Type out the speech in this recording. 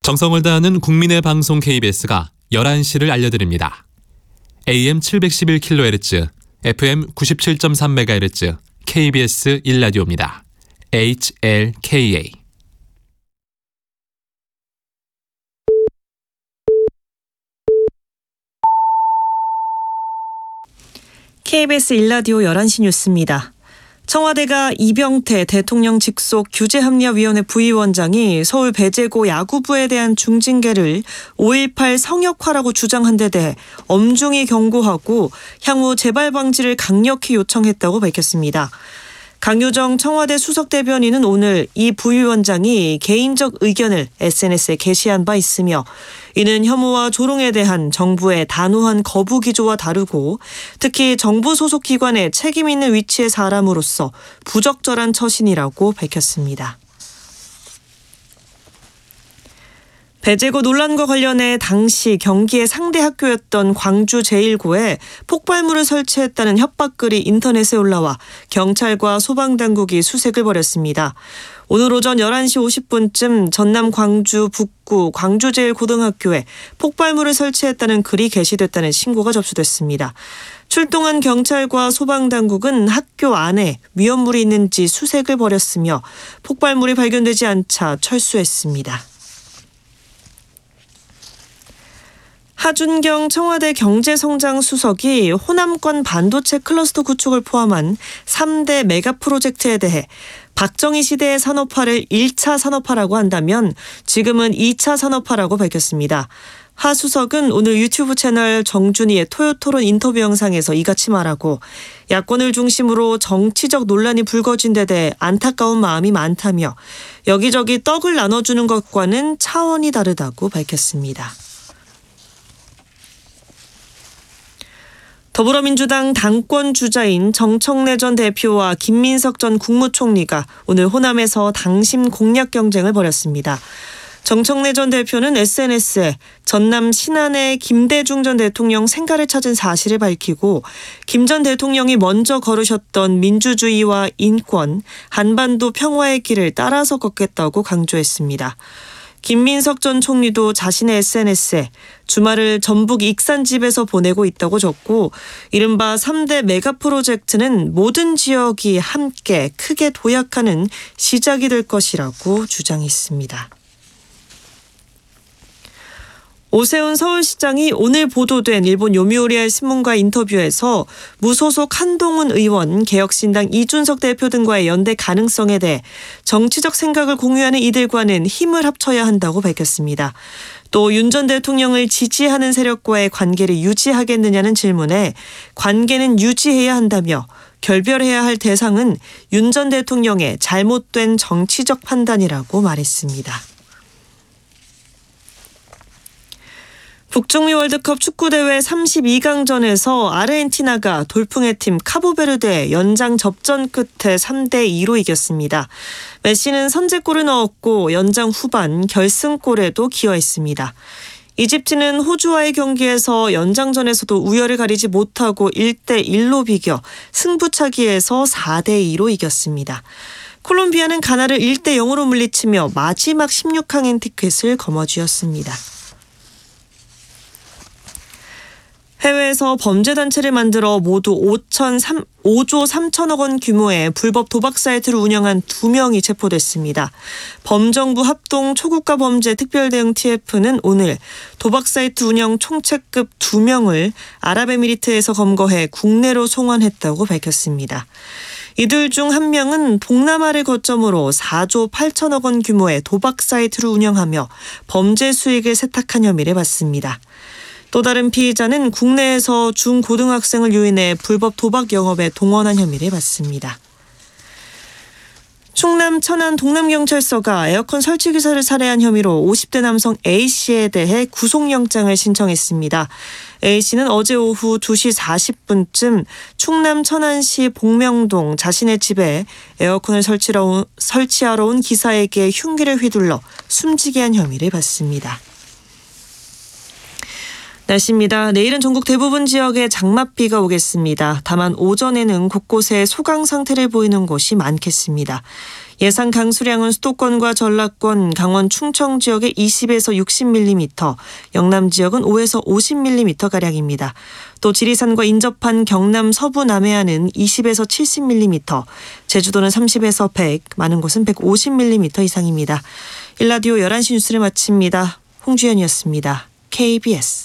정성을 다하는 국민의 방송 KBS가 11시를 알려드립니다. AM 711kHz, FM 97.3MHz, KBS 1라디오입니다. HLKA. KBS 1라디오 11시 뉴스입니다. 청와대가 이병태 대통령 직속 규제합리화위원회 부위원장이 서울 배제고 야구부에 대한 중징계를 5.18 성역화라고 주장한 데 대해 엄중히 경고하고 향후 재발 방지를 강력히 요청했다고 밝혔습니다. 강효정 청와대 수석대변인은 오늘 이 부위원장이 개인적 의견을 SNS에 게시한 바 있으며 이는 혐오와 조롱에 대한 정부의 단호한 거부 기조와 다르고 특히 정부 소속 기관에 책임 있는 위치의 사람으로서 부적절한 처신이라고 밝혔습니다. 배제고 논란과 관련해 당시 경기의 상대 학교였던 광주 제1고에 폭발물을 설치했다는 협박글이 인터넷에 올라와 경찰과 소방당국이 수색을 벌였습니다. 오늘 오전 11시 50분쯤 전남 광주 북구 광주 제1고등학교에 폭발물을 설치했다는 글이 게시됐다는 신고가 접수됐습니다. 출동한 경찰과 소방당국은 학교 안에 위험물이 있는지 수색을 벌였으며 폭발물이 발견되지 않자 철수했습니다. 하준경 청와대 경제성장수석이 호남권 반도체 클러스터 구축을 포함한 3대 메가 프로젝트에 대해 박정희 시대의 산업화를 1차 산업화라고 한다면 지금은 2차 산업화라고 밝혔습니다. 하 수석은 오늘 유튜브 채널 정준이의 토요토론 인터뷰 영상에서 이같이 말하고 야권을 중심으로 정치적 논란이 불거진 데 대해 안타까운 마음이 많다며 여기저기 떡을 나눠주는 것과는 차원이 다르다고 밝혔습니다. 더불어민주당 당권 주자인 정청래 전 대표와 김민석 전 국무총리가 오늘 호남에서 당심 공약 경쟁을 벌였습니다. 정청래 전 대표는 SNS에 전남 신안의 김대중 전 대통령 생가를 찾은 사실을 밝히고 김 전 대통령이 먼저 걸으셨던 민주주의와 인권, 한반도 평화의 길을 따라서 걷겠다고 강조했습니다. 김민석 전 총리도 자신의 SNS에 주말을 전북 익산집에서 보내고 있다고 적고 이른바 3대 메가 프로젝트는 모든 지역이 함께 크게 도약하는 시작이 될 것이라고 주장했습니다. 오세훈 서울시장이 오늘 보도된 일본 요미우리의 신문과 인터뷰에서 무소속 한동훈 의원, 개혁신당 이준석 대표 등과의 연대 가능성에 대해 정치적 생각을 공유하는 이들과는 힘을 합쳐야 한다고 밝혔습니다. 또 윤 전 대통령을 지지하는 세력과의 관계를 유지하겠느냐는 질문에 관계는 유지해야 한다며 결별해야 할 대상은 윤 전 대통령의 잘못된 정치적 판단이라고 말했습니다. 북중미 월드컵 축구대회 32강전에서 아르헨티나가 돌풍의 팀 카보베르데 연장 접전 끝에 3대2로 이겼습니다. 메시는 선제골을 넣었고 연장 후반 결승골에도 기여했습니다. 이집트는 호주와의 경기에서 연장전에서도 우열을 가리지 못하고 1대1로 비겨 승부차기에서 4대2로 이겼습니다. 콜롬비아는 가나를 1대0으로 물리치며 마지막 16강행 티켓을 거머쥐었습니다. 해외에서 범죄단체를 만들어 모두 5조 3천억 원 규모의 불법 도박 사이트를 운영한 2명이 체포됐습니다. 범정부 합동 초국가 범죄 특별대응 TF는 오늘 도박 사이트 운영 총책급 2명을 아랍에미리트에서 검거해 국내로 송환했다고 밝혔습니다. 이들 중 한 명은 동남아를 거점으로 4조 8천억 원 규모의 도박 사이트를 운영하며 범죄 수익을 세탁한 혐의를 받습니다. 또 다른 피의자는 국내에서 중고등학생을 유인해 불법 도박 영업에 동원한 혐의를 받습니다. 충남 천안 동남경찰서가 에어컨 설치 기사를 살해한 혐의로 50대 남성 A씨에 대해 구속영장을 신청했습니다. A씨는 어제 오후 2시 40분쯤 충남 천안시 복명동 자신의 집에 에어컨을 설치하러 온 기사에게 흉기를 휘둘러 숨지게 한 혐의를 받습니다. 날씨입니다. 내일은 전국 대부분 지역에 장맛비가 오겠습니다. 다만 오전에는 곳곳에 소강 상태를 보이는 곳이 많겠습니다. 예상 강수량은 수도권과 전라권, 강원 충청 지역에 20에서 60mm, 영남 지역은 5에서 50mm가량입니다. 또 지리산과 인접한 경남 서부 남해안은 20에서 70mm, 제주도는 30에서 100, 많은 곳은 150mm 이상입니다. 일라디오 11시 뉴스를 마칩니다. 홍주연이었습니다. KBS